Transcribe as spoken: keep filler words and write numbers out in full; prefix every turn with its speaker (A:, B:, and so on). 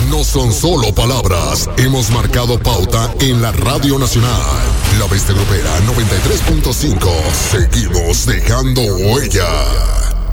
A: no son solo palabras. Hemos marcado pauta en la Radio Nacional. La Bestia Grupera noventa y tres punto cinco. Seguimos dejando huella.